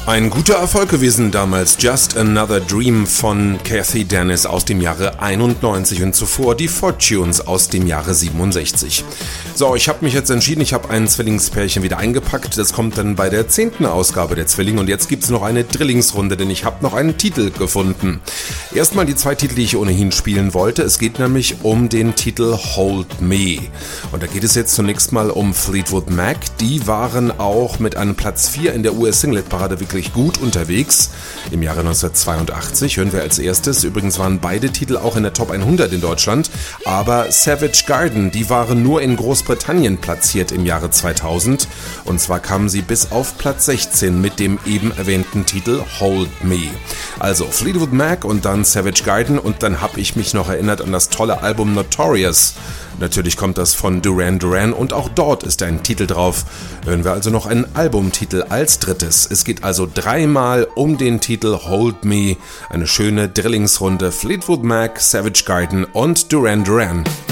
Ein guter Erfolg gewesen damals, Just Another Dream von Cathy Dennis aus dem Jahre 91 und zuvor die Fortunes aus dem Jahre 67. So, ich habe mich jetzt entschieden, ich habe ein Zwillingspärchen wieder eingepackt, das kommt dann bei der 10. Ausgabe der Zwillinge und jetzt gibt's noch eine Drillingsrunde, denn ich habe noch einen Titel gefunden. Erstmal die zwei Titel, die ich ohnehin spielen wollte, es geht nämlich um den Titel Hold Me. Und da geht es jetzt zunächst mal um Fleetwood Mac, die waren auch mit einem Platz 4 in der US-Singlet-Parade wirklich gut unterwegs. Im Jahre 1982 hören wir als erstes, übrigens waren beide Titel auch in der Top 100 in Deutschland, aber Savage Garden, die waren nur in Großbritannien platziert im Jahre 2000 und zwar kamen sie bis auf Platz 16 mit dem eben erwähnten Titel Hold Me. Also Fleetwood Mac und dann Savage Garden und dann habe ich mich noch erinnert an das tolle Album Notorious. Natürlich kommt das von Duran Duran und auch dort ist ein Titel drauf. Hören wir also noch einen Albumtitel als drittes. Es geht also dreimal um den Titel Hold Me. Eine schöne Drillingsrunde Fleetwood Mac, Savage Garden und Duran Duran.